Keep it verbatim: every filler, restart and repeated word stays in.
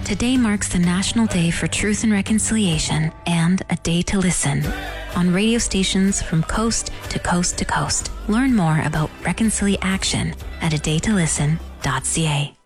Today marks the National Day for Truth and Reconciliation and A Day to Listen on radio stations from coast to coast to coast. Learn more about Reconcilia Action at a day to listen dot c a.